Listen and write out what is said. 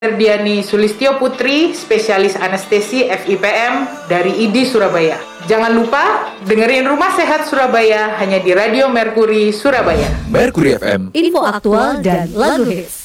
Ferdiani Sulistyo Putri, spesialis anestesi FIPM dari ID Surabaya. Jangan lupa dengerin Rumah Sehat Surabaya hanya di Radio Mercury Surabaya. Mercury FM. Info aktual dan lagu hits.